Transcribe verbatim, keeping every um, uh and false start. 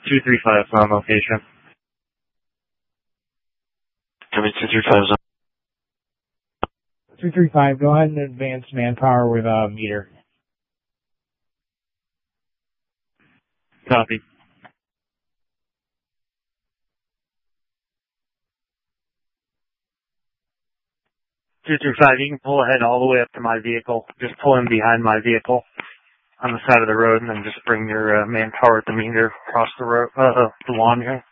two three five is on location. Copy two three five is on. two three five, go ahead and advance manpower with a meter. Copy. two three five, you can pull ahead all the way up to my vehicle. Just pull in behind my vehicle on the side of the road and then just bring your uh, manpower at the meter across the road, uh, the lawn here.